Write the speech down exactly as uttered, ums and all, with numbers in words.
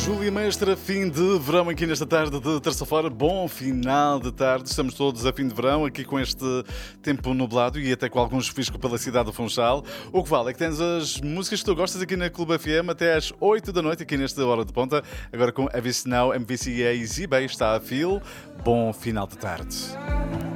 Júlia Mestra, fim de verão aqui nesta tarde de terça-feira. Bom final de tarde. Estamos todos a fim de verão, aqui com este tempo nublado e até com alguns chuviscos pela cidade do Funchal. O que vale é que tens as músicas que tu gostas aqui na Clube F M até às oito da noite, aqui nesta hora de ponta. Agora com a Avis Now, M V C A e Z-Bay está a fil. Bom final de tarde.